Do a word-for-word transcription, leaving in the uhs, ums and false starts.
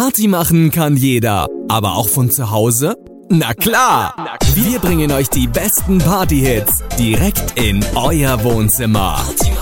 Party machen kann jeder, aber auch von zu Hause? Na klar! Wir bringen euch die besten Party-Hits direkt in euer Wohnzimmer.